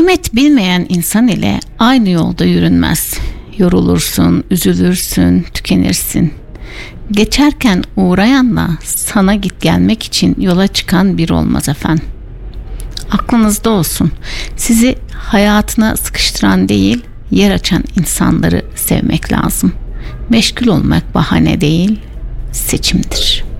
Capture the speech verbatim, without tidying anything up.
Kıymet bilmeyen insan ile aynı yolda yürünmez. Yorulursun, üzülürsün, tükenirsin. Geçerken uğrayanla sana git gelmek için yola çıkan biri olmaz efendim. Aklınızda olsun. Sizi hayatına sıkıştıran değil, yer açan insanları sevmek lazım. Meşgul olmak bahane değil, seçimdir.